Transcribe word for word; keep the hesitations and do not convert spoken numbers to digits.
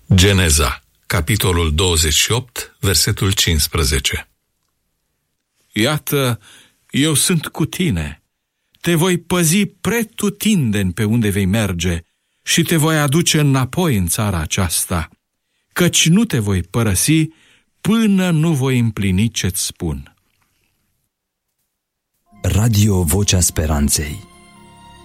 Geneza, capitolul douăzeci și opt, versetul cincisprezece. Iată, eu sunt cu tine, te voi păzi pretutindeni pe unde vei merge și te voi aduce înapoi în țara aceasta, căci nu te voi părăsi până nu voi împlini ce-ți spun. Radio Vocea Speranței.